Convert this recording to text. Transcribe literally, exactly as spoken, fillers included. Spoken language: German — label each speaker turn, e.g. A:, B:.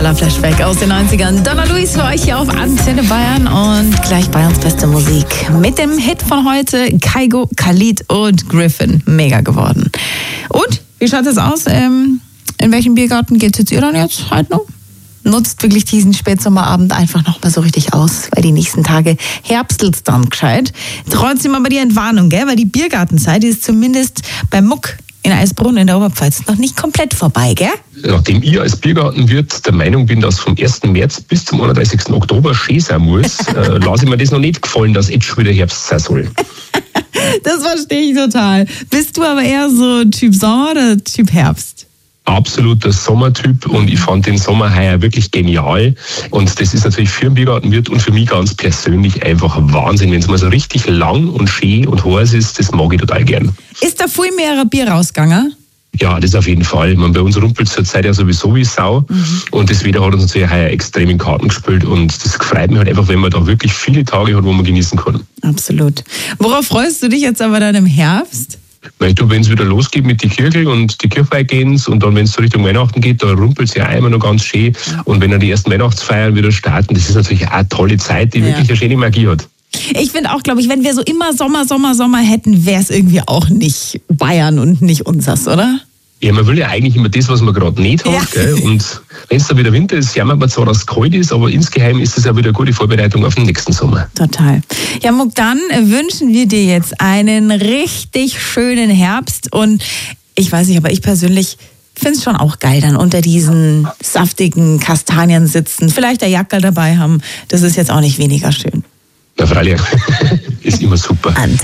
A: Knaller-Flashback aus den neunzigern. Donna Luis für euch hier auf Antenne Bayern und gleich Bayerns beste Musik. Mit dem Hit von heute, Kygo, Khalid und Griffin. Mega geworden. Und, wie schaut es aus? Ähm, in welchem Biergarten geht jetzt ihr dann jetzt heute noch? Nutzt wirklich diesen Spätsommerabend einfach noch mal so richtig aus, weil die nächsten Tage herbstelt's dann gescheit. Trotzdem aber die Entwarnung, gell? Weil die Biergartenzeit ist zumindest beim Muck in Eisbrunn in der Oberpfalz noch nicht komplett vorbei, gell?
B: Nachdem ich als Biergartenwirt der Meinung bin, dass vom ersten März bis zum einunddreißigsten Oktober schön sein muss, äh, lasse ich mir das noch nicht gefallen, dass jetzt schon wieder Herbst sein soll.
A: Das verstehe ich total. Bist du aber eher so Typ Sommer oder Typ Herbst?
B: Absoluter Sommertyp und ich fand den Sommer heuer wirklich genial und das ist natürlich für den Biergartenwirt und für mich ganz persönlich einfach Wahnsinn, wenn es mal so richtig lang und schön und heiß ist, das mag ich total gern.
A: Ist da viel mehr Bier rausgegangen?
B: Ja, das auf jeden Fall. Man, bei uns rumpelt es zur Zeit ja sowieso wie Sau mhm. und das Wetter hat uns natürlich heuer extrem in Karten gespielt und das freut mich halt einfach, wenn man da wirklich viele Tage hat, wo man genießen kann.
A: Absolut. Worauf freust du dich jetzt aber dann im Herbst?
B: Weil du, wenn es wieder losgeht mit den Kircheln und die Kirchweih gehen und dann, wenn es so Richtung Weihnachten geht, da rumpelt es ja auch immer noch ganz schön. Und wenn dann die ersten Weihnachtsfeiern wieder starten, das ist natürlich auch eine tolle Zeit, die ja. wirklich eine schöne Magie hat.
A: Ich finde auch, glaube ich, wenn wir so immer Sommer, Sommer, Sommer hätten, wäre es irgendwie auch nicht Bayern und nicht unseres, oder?
B: Ja, man will ja eigentlich immer das, was man gerade nicht hat. Ja. Gell? Und wenn es dann wieder Winter ist, jammert man zwar, dass es kalt ist, aber insgeheim ist es ja wieder eine gute Vorbereitung auf den nächsten Sommer.
A: Total. Ja, Muck, dann wünschen wir dir jetzt einen richtig schönen Herbst. Und ich weiß nicht, aber ich persönlich finde es schon auch geil, dann unter diesen saftigen Kastanien sitzen, vielleicht der Jackerl dabei haben. Das ist jetzt auch nicht weniger schön.
B: Na, freilich. Ist immer super.